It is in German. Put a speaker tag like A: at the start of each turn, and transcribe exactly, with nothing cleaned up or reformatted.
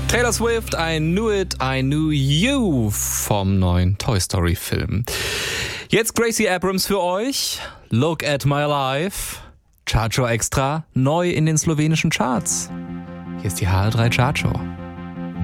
A: Taylor Swift, I Knew It, I Knew You vom neuen Toy Story Film. Jetzt Gracie Abrams für euch. Look at My Life. Chartshow Extra, neu in den slowenischen Charts. Hier ist die H L drei Chartshow.